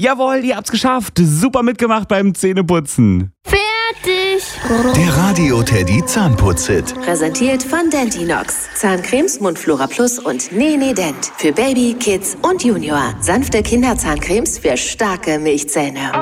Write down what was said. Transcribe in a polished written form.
Jawohl, ihr habt's geschafft. Super mitgemacht beim Zähneputzen. Fertig. Der Radio Teddy Zahnputz-Hit. Präsentiert von Dentinox. Zahncremes, Mundflora Plus und Nene Dent. Für Baby, Kids und Junior. Sanfte Kinderzahncremes für starke Milchzähne.